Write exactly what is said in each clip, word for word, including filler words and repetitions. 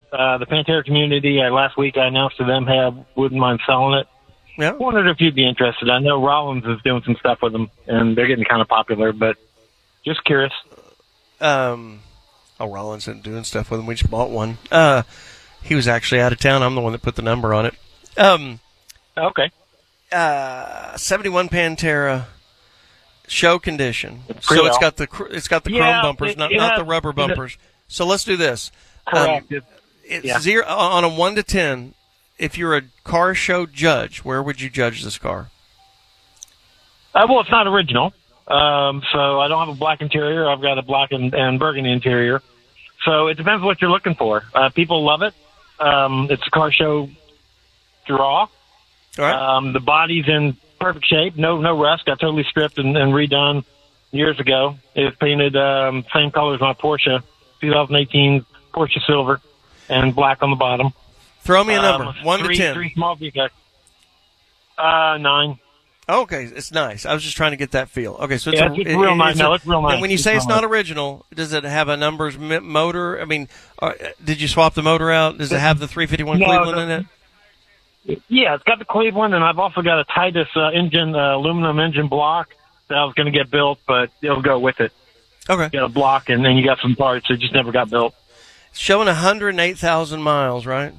Uh, the Pantera community, uh, last week I announced to them, hey, I wouldn't mind selling it. Yeah. Wondered if you'd be interested. I know Rollins is doing some stuff with them, and they're getting kind of popular, but just curious. Um, oh, Rollins isn't doing stuff with them. We just bought one. Uh, he was actually out of town. I'm the one that put the number on it. Um, okay. Uh, seventy-one Pantera, show condition. It's so it's well. got the cr- it's got the Yeah, chrome bumpers, it- not it not has- the rubber bumpers. So let's do this. Correct. Um, it's Yeah. zero on a one to ten. If you're a car show judge, where would you judge this car? Uh, well, it's not original, um, so I don't have a black interior. I've got a black and, and burgundy interior. So it depends what you're looking for. Uh, people love it. Um, it's a car show draw. All right. Um, the body's in perfect shape. No, no rust. Got totally stripped and, and redone years ago. It's painted um, same color as my Porsche, twenty eighteen Porsche Silver, and black on the bottom. Throw me a number, Um, one three, to ten. Three small defects. Uh, nine. Okay, it's nice. I was just trying to get that feel. Okay, so it's, Yeah, a, it's real it- nice. it's No, a- it's real nice. And when you It's say real it's not nice. original, does it have a numbers m- motor? I mean, uh, did you swap the motor out? Does it have the three fifty-one No, Cleveland no. in it? Yeah, it's got the Cleveland, and I've also got a Titus uh, engine, uh, aluminum engine block that I was going to get built, but it'll go with it. Okay. You got a block, and then you got some parts that just never got built. It's showing one hundred eight thousand miles, right?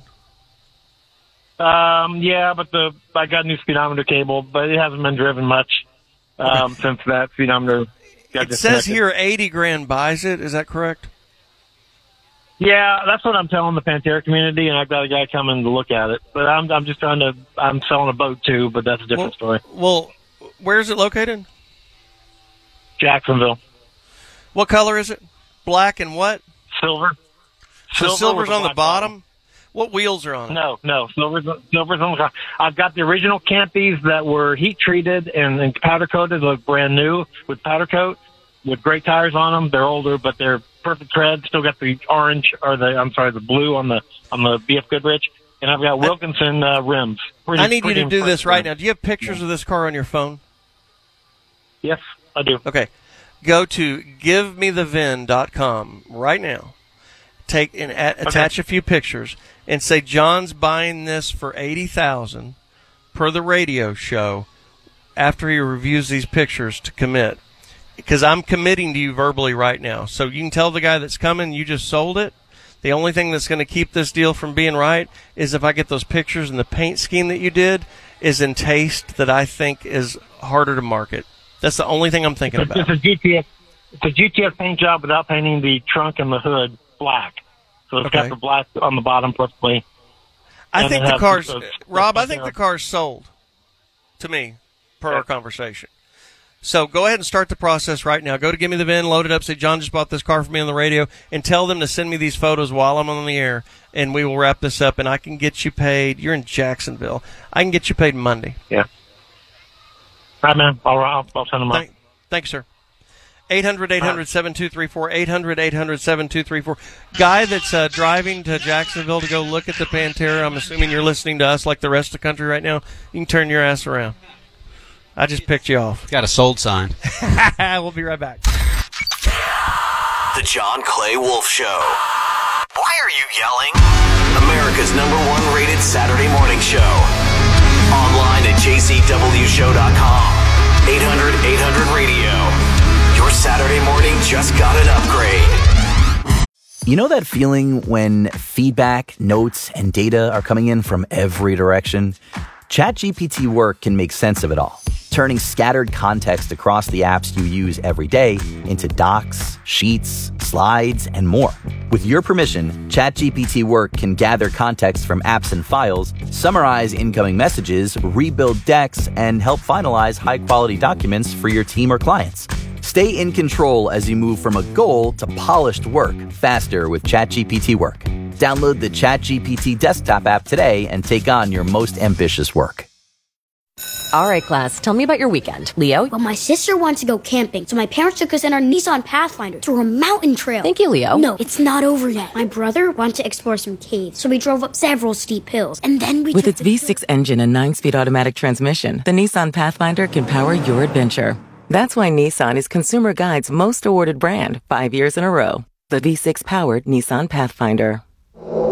Um, yeah, but the I got a new speedometer cable, but it hasn't been driven much um, since that speedometer got It says disconnected. here eighty grand buys it. Is that correct? Yeah, that's what I'm telling the Pantera community, and I've got a guy coming to look at it. But I'm I'm just trying to I'm selling a boat too, but that's a different Well, story. well, where is it located? Jacksonville, What color is it? Black and what? silver. So Silver silver's with a on the black bottom? What wheels are on it? No, no, silver's silver's on the car. I've got the original Campies that were heat treated and, and powder coated, look brand new with powder coat, with great tires on them. They're older, but they're perfect tread. Still got the orange or the I'm sorry, the blue on the on the B F Goodrich, and I've got Wilkinson uh, rims. Pretty, I need you pretty to do this impressive right rims. now. Do you have pictures of this car on your phone? Yes, I do. Okay. Go to give me the V I N dot com right now. Take and a- attach a few pictures and say John's buying this for eighty thousand dollars per the radio show after he reviews these pictures to commit. Because I'm committing to you verbally right now. So you can tell the guy that's coming you just sold it. The only thing that's going to keep this deal from being right is if I get those pictures and the paint scheme that you did is in taste that I think is harder to market. That's the only thing I'm thinking It's, about. it's a G T S. It's a G T S paint job without painting the trunk and the hood black. So it's Okay. got the black on the bottom perfectly. I and think it the has car's, those- Rob, I those- think the car's sold to me per Yeah. our conversation. So go ahead and start the process right now. Go to Give Me the V I N, load it up, say, John just bought this car for me on the radio, and tell them to send me these photos while I'm on the air, and we will wrap this up, and I can get you paid. You're in Jacksonville. I can get you paid Monday. Yeah. All right, man. I'll, I'll, I'll send them up. Thank, thanks, sir. eight hundred, eight hundred, seven two three four, eight hundred, eight hundred, seven two three four. Guy that's uh, driving to Jacksonville to go look at the Pantera, I'm assuming you're listening to us like the rest of the country right now. You can turn your ass around. I just picked you off. Got a sold sign. We'll be right back. The John Clay Wolf Show. Why are you yelling? America's number one rated Saturday morning show. Online at j c w show dot com. eight hundred, eight hundred radio. Your Saturday morning just got an upgrade. You know that feeling when feedback, notes, and data are coming in from every direction? ChatGPT Work can make sense of it all, turning scattered context across the apps you use every day into docs, sheets, slides, and more. With your permission, ChatGPT Work can gather context from apps and files, summarize incoming messages, rebuild decks, and help finalize high-quality documents for your team or clients. Stay in control as you move from a goal to polished work faster with ChatGPT Work. Download the ChatGPT desktop app today and take on your most ambitious work. All right, class, tell me about your weekend. Leo? Well, my sister wanted to go camping, so my parents took us in our Nissan Pathfinder through a mountain trail. Thank you, Leo. No, it's not over yet. My brother wanted to explore some caves, so we drove up several steep hills, and then we With took its the V six engine and nine-speed automatic transmission, the Nissan Pathfinder can power your adventure. That's why Nissan is Consumer Guide's most awarded brand five years in a row. The V six-powered Nissan Pathfinder.